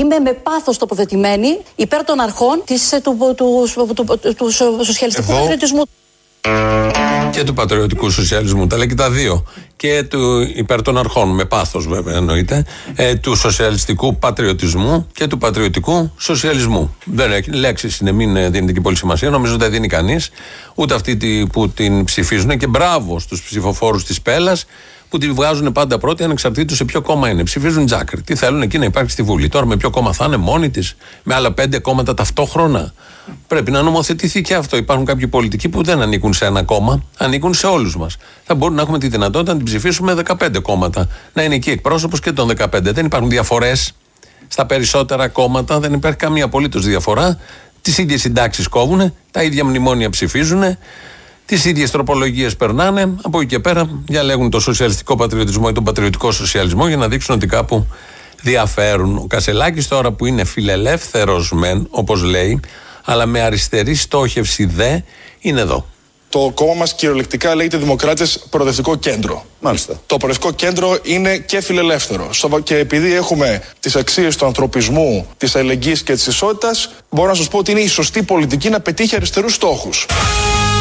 είμαι με πάθος τοποθετημένη υπέρ των αρχών του σοσιαλιστικού πατριωτισμού. Και του πατριωτικού σοσιαλισμού, τα λέει και τα δύο. Και του υπέρ των αρχών, με πάθος βέβαια εννοείται, του σοσιαλιστικού πατριωτισμού και του πατριωτικού σοσιαλισμού. Λέξεις είναι, μην δίνεται και πολύ σημασία, νομίζω δεν δίνει κανείς, ούτε αυτοί που την ψηφίζουν. Και μπράβο στους ψηφοφόρους της Πέλας που τη βγάζουν πάντα πρώτη, ανεξαρτήτως σε ποιο κόμμα είναι. Ψηφίζουν τζάκρη. Τι θέλουν εκεί να υπάρχει στη Βουλή. Τώρα με ποιο κόμμα θα είναι, μόνη της, με άλλα 5 κόμματα ταυτόχρονα. Πρέπει να νομοθετηθεί και αυτό. Υπάρχουν κάποιοι πολιτικοί που δεν ανήκουν σε ένα κόμμα, ανήκουν σε όλους μας. Θα μπορούμε να έχουμε τη δυνατότητα να την ψηφίσουμε 15 κόμματα. Να είναι εκεί εκπρόσωπος και των 15. Δεν υπάρχουν διαφορές στα περισσότερα κόμματα, δεν υπάρχει καμία απολύτως διαφορά. Τις ίδιες συντάξεις κόβουν, τα ίδια μνημόνια ψηφίζουν. Τις ίδιες τροπολογίες περνάνε. Από εκεί και πέρα διαλέγουν το σοσιαλιστικό πατριωτισμό ή τον πατριωτικό σοσιαλισμό για να δείξουν ότι κάπου διαφέρουν. Ο Κασελάκης τώρα που είναι φιλελεύθερος μεν, όπως λέει, αλλά με αριστερή στόχευση δε, είναι εδώ. Το κόμμα μας κυριολεκτικά λέγεται Δημοκράτες Προοδευτικό Κέντρο. Μάλιστα. Το Προοδευτικό Κέντρο είναι και φιλελεύθερο. Και επειδή έχουμε τις αξίες του ανθρωπισμού, της αλληλεγγύης και της ισότητας, μπορώ να σας πω ότι είναι η σωστή πολιτική να πετύχει αριστερούς στόχους.